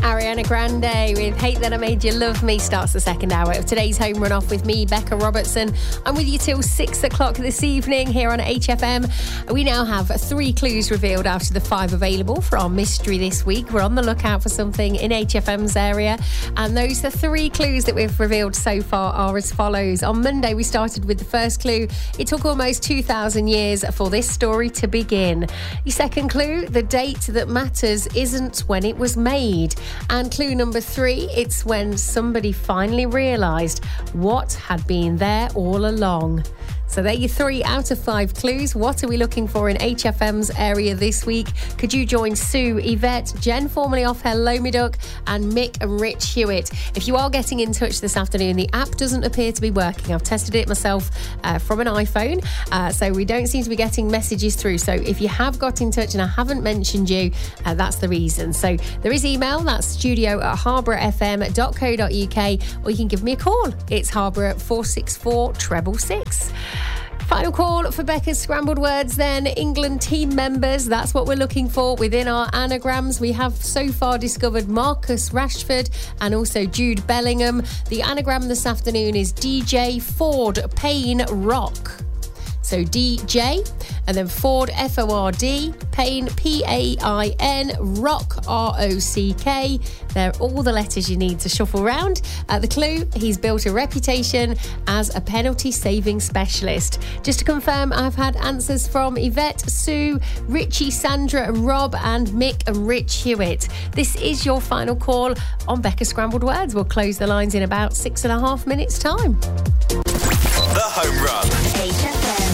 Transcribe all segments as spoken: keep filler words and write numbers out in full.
Ariana Grande with Hate That I Made You Love Me starts the second hour of today's Home Run Off with me, Becca Robertson. I'm with you till six o'clock this evening here on H F M. We now have three clues revealed out of the five available for our mystery this week. We're on the lookout for something in H F M's area, and those are three clues that we've revealed so far are as follows. On Monday, we started with the first clue. It took almost two thousand years for this story to begin. Your second clue, the date that matters isn't when it was made. And clue number three, it's when somebody finally realised what had been there all along. So there are your three out of five clues. What are we looking for in H F M's area this week? Could you join Sue, Yvette, Jen formerly off Hello Me Duck, and Mick and Rich Hewitt? If you are getting in touch this afternoon, the app doesn't appear to be working. I've tested it myself uh, from an iPhone, uh, so we don't seem to be getting messages through. So if you have got in touch and I haven't mentioned you, uh, that's the reason. So there is email, that's studio at harborough f m dot co dot u k, or you can give me a call. It's Harborough four six four, treble six. Final call for Becca's Scrambled Words then. England team members, that's what we're looking for within our anagrams. We have so far discovered Marcus Rashford and also Jude Bellingham. The anagram this afternoon is D J Ford Payne Rock. So D J, and then Ford, F O R D, Payne, P A I N, Rock, R O C K. They're all the letters you need to shuffle round. Uh, the clue, he's built a reputation as a penalty-saving specialist. Just to confirm, I've had answers from Yvette, Sue, Richie, Sandra and Rob, and Mick and Rich Hewitt. This is your final call on Becca Scrambled Words. We'll close the lines in about six and a half minutes' time. The Home Run. H F M.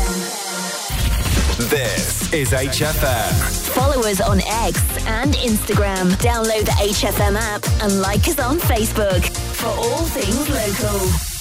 This is H F M. Follow us on X and Instagram. Download the H F M app and like us on Facebook for all things local.